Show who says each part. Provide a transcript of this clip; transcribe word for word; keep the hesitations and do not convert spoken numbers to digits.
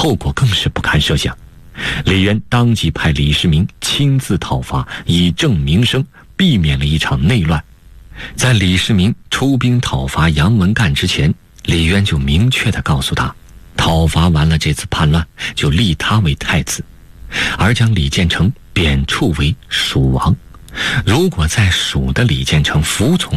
Speaker 1: 后果更是不堪设想。李渊当即派李世民亲自讨伐，以正名声，避免了一场内乱。在李世民出兵讨伐杨文干之前，李渊就明确地告诉他，讨伐完了这次叛乱，就立他为太子，而将李建成贬黜为蜀王。如果在蜀的李建成服从